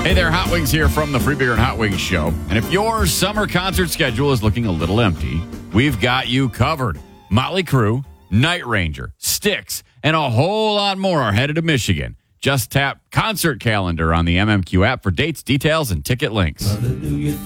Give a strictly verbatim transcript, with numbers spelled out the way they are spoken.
Hey there, Hot Wings here from the Free Beer and Hot Wings Show. And if your summer concert schedule is looking a little empty, we've got you covered. Motley Crue, Night Ranger, Styx, and a whole lot more are headed to Michigan. Just tap Concert Calendar on the M M Q app for dates, details, and ticket links. Mother, do you